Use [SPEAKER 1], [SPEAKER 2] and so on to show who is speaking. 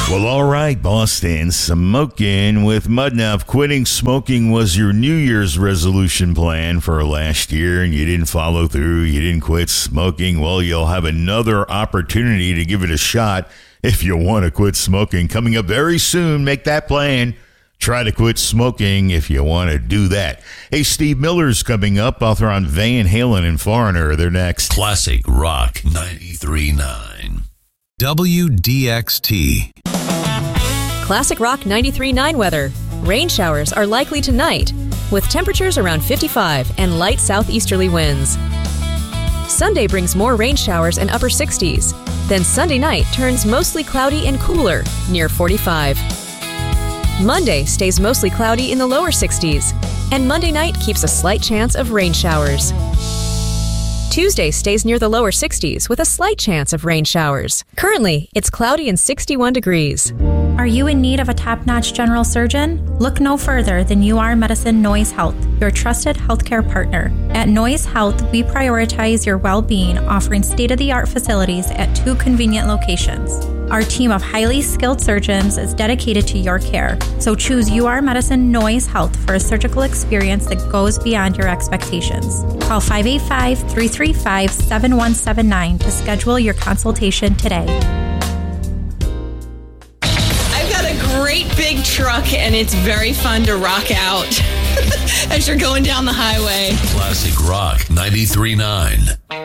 [SPEAKER 1] Well, all right, Boston. Smoking with Mudnuff. Quitting smoking was your New Year's resolution plan for last year, and you didn't follow through. You didn't quit smoking. Well, you'll have another opportunity to give it a shot if you want to quit smoking. Coming up very soon, make that plan. Try to quit smoking if you want to do that. Hey, Steve Miller's coming up, author on Van Halen and Foreigner. They're next.
[SPEAKER 2] Classic Rock 93.9. WDXT.
[SPEAKER 3] Classic Rock 93.9 weather. Rain showers are likely tonight, with temperatures around 55 and light southeasterly winds. Sunday brings more rain showers and upper 60s. Then Sunday night turns mostly cloudy and cooler, near 45. Monday stays mostly cloudy in the lower 60s, and Monday night keeps a slight chance of rain showers. Tuesday stays near the lower 60s with a slight chance of rain showers. Currently, it's cloudy and 61 degrees.
[SPEAKER 4] Are you in need of a top-notch general surgeon? Look no further than UR Medicine Noise Health, your trusted healthcare partner. At Noise Health, we prioritize your well-being, offering state-of-the-art facilities at 2 convenient locations. Our team of highly skilled surgeons is dedicated to your care, so choose UR Medicine Noise Health for a surgical experience that goes beyond your expectations. Call 585-335-7179 to schedule your consultation today.
[SPEAKER 5] Great big truck, and it's very fun to rock out as you're going down the highway.
[SPEAKER 2] Classic Rock 93.9.